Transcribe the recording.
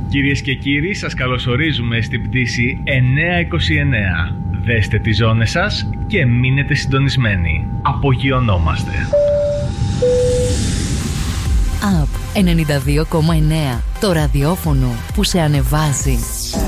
Κυρίες και κύριοι, σας καλωσορίζουμε στην πτήση 929. Δέστε τις ζώνες σας και μείνετε συντονισμένοι. Απογειωνόμαστε. Up 92,9. Το ραδιόφωνο που σε ανεβάζει.